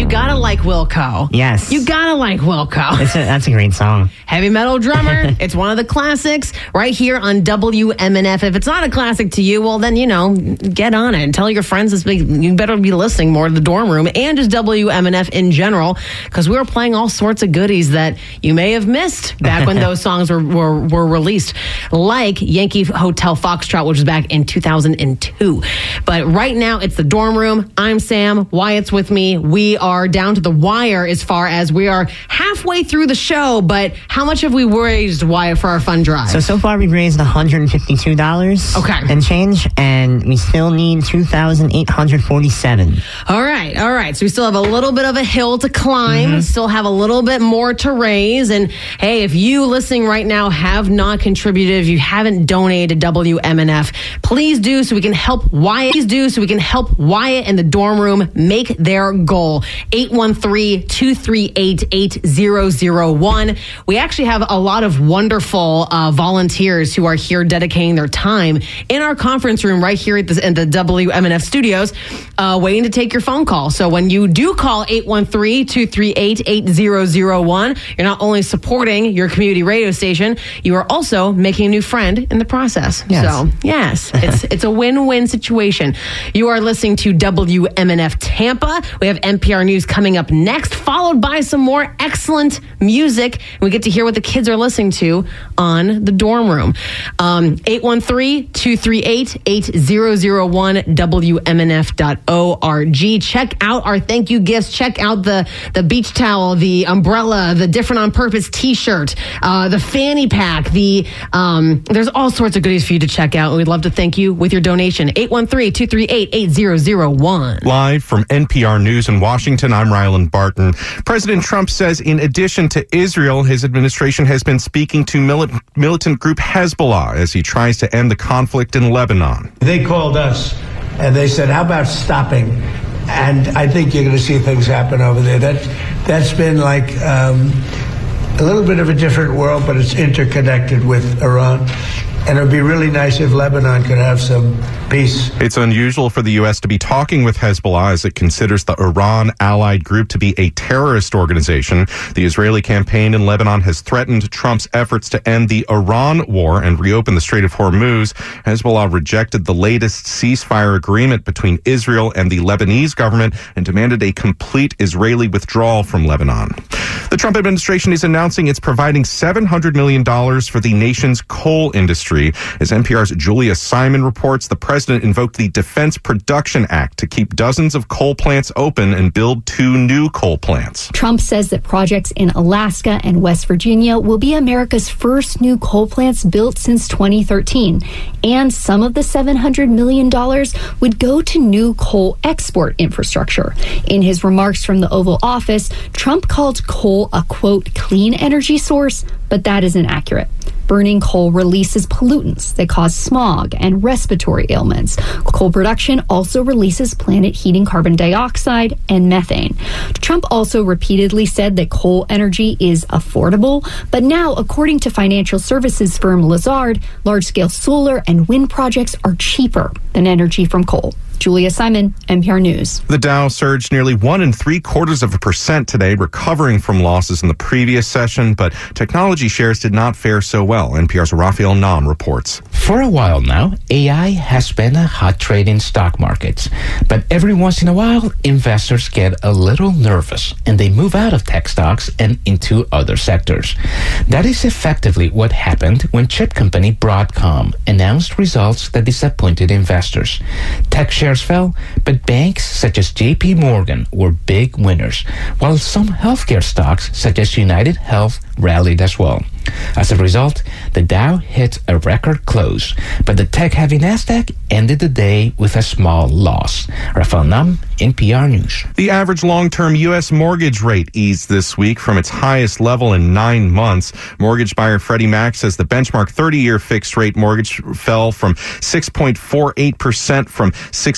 gotta like Wilco. Yes. You gotta like Wilco. That's a great song. Heavy metal drummer. It's one of the classics right here on WMNF. If it's not a classic to you, well, then, get on it and tell your friends you better be listening more to the Dorm Room and just WMNF in general, because we were playing all sorts of goodies that you may have missed back when those songs were released, like Yankee Hotel Foxtrot, which was back in 2002. But right now, it's the Dorm Room. I'm Sam. Wyatt's with me. We are down to the wire as far as we are halfway through the show, but how much have we raised, Wyatt, for our fun drive? So far we've raised $152 and change, and we still need $2,847. All right. So we still have a little bit of a hill to climb, still have a little bit more to raise. And hey, if you listening right now have not contributed, if you haven't donated to WMNF, please do, so we can help Wyatt. And the Dorm Room make their goal. 813-238-8001. We actually have a lot of wonderful volunteers who are here dedicating their time in our conference room right here at in the WMNF studios, waiting to take your phone call. So when you do call 813-238-8001, you're not only supporting your community radio station, you are also making a new friend in the process. Yes. So, yes, it's a win-win situation. You are listening to WMNF Tampa. We have NPR News coming up next, followed by some more excellent music. We get to hear what the kids are listening to on the Dorm Room. 813-238-8001, WMNF.org. Check out our thank you gifts. Check out the beach towel, the umbrella, the different on purpose t-shirt, the fanny pack, there's all sorts of goodies for you to check out. And we'd love to thank you with your donation. 813-238-8001. Live from NPR News in Washington, I'm Ryland Barton. President Trump says in addition to Israel, his administration has been speaking to militant group Hezbollah as he tries to end the conflict in Lebanon. They called us and they said, how about stopping? And I think you're going to see things happen over there. That's been like a little bit of a different world, but it's interconnected with Iran. And it would be really nice if Lebanon could have some peace. It's unusual for the U.S. to be talking with Hezbollah as it considers the Iran-allied group to be a terrorist organization. The Israeli campaign in Lebanon has threatened Trump's efforts to end the Iran war and reopen the Strait of Hormuz. Hezbollah rejected the latest ceasefire agreement between Israel and the Lebanese government and demanded a complete Israeli withdrawal from Lebanon. The Trump administration is announcing it's providing $700 million for the nation's coal industry. As NPR's Julia Simon reports, the president invoked the Defense Production Act to keep dozens of coal plants open and build 2 new coal plants. Trump says that projects in Alaska and West Virginia will be America's first new coal plants built since 2013. And some of the $700 million would go to new coal export infrastructure. In his remarks from the Oval Office, Trump called coal a, quote, clean energy source, but that is inaccurate. Burning coal releases pollutants that cause smog and respiratory ailments. Coal production also releases planet-heating carbon dioxide and methane. Trump also repeatedly said that coal energy is affordable, but now, according to financial services firm Lazard, large-scale solar and wind projects are cheaper than energy from coal. Julia Simon, NPR News. The Dow surged nearly 1 3/4% today, recovering from losses in the previous session, but technology shares did not fare so well. NPR's Raphael Nam reports. For a while now, AI has been a hot trade in stock markets. But every once in a while, investors get a little nervous and they move out of tech stocks and into other sectors. That is effectively what happened when chip company Broadcom announced results that disappointed investors. Tech shares fell, but banks such as JP Morgan were big winners, while some healthcare stocks such as United Health rallied as well. As a result, the Dow hit a record close, but the tech-heavy Nasdaq ended the day with a small loss. Rafael Nam, NPR News. The average long-term U.S. mortgage rate eased this week from its highest level in 9 months. Mortgage buyer Freddie Mac says the benchmark 30-year fixed-rate mortgage fell from 6.48% from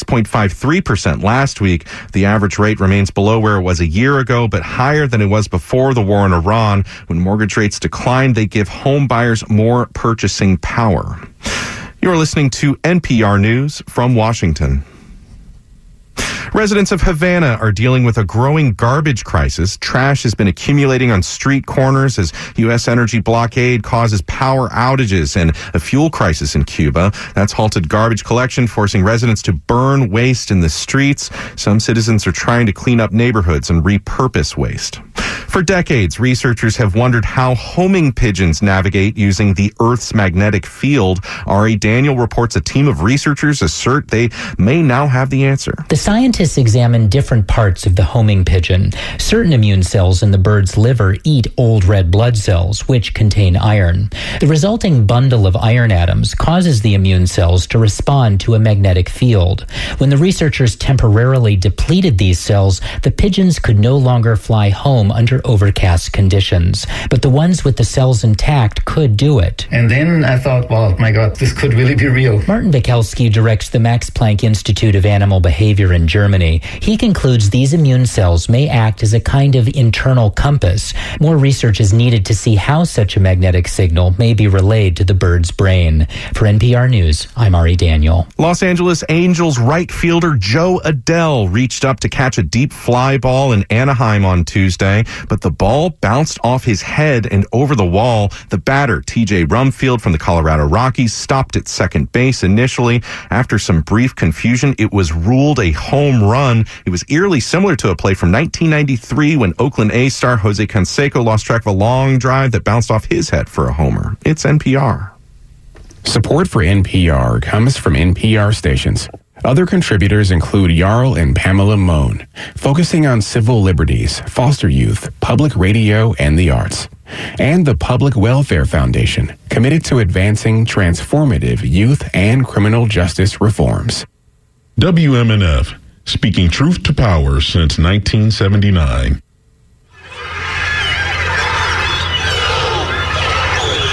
6.53% last week. The average rate remains below where it was a year ago, but higher than it was before the war in Iran. When mortgage rates declined, they give home buyers more purchasing power. You're listening to NPR News from Washington. Residents of Havana are dealing with a growing garbage crisis. Trash has been accumulating on street corners as U.S. energy blockade causes power outages and a fuel crisis in Cuba. That's halted garbage collection, forcing residents to burn waste in the streets. Some citizens are trying to clean up neighborhoods and repurpose waste. For decades, researchers have wondered how homing pigeons navigate using the Earth's magnetic field. Ari Daniel reports a team of researchers assert they may now have the answer. The scientists examined different parts of the homing pigeon. Certain immune cells in the bird's liver eat old red blood cells, which contain iron. The resulting bundle of iron atoms causes the immune cells to respond to a magnetic field. When the researchers temporarily depleted these cells, the pigeons could no longer fly home under overcast conditions. But the ones with the cells intact could do it. And then I thought, well, my God, this could really be real. Martin Bikelski directs the Max Planck Institute of Animal Behavior in Germany. He concludes these immune cells may act as a kind of internal compass. More research is needed to see how such a magnetic signal may be relayed to the bird's brain. For NPR News, I'm Ari Daniel. Los Angeles Angels right fielder Joe Adell reached up to catch a deep fly ball in Anaheim on Tuesday, but the ball bounced off his head and over the wall. The batter, TJ Rumfield from the Colorado Rockies, stopped at second base initially. After some brief confusion, it was ruled a home run. It was eerily similar to a play from 1993 when Oakland A's star Jose Canseco lost track of a long drive that bounced off his head for a homer. It's NPR. Support for NPR comes from NPR stations. Other contributors include Jarl and Pamela Mohn, focusing on civil liberties, foster youth, public radio, and the arts. And the Public Welfare Foundation, committed to advancing transformative youth and criminal justice reforms. WMNF, speaking truth to power since 1979.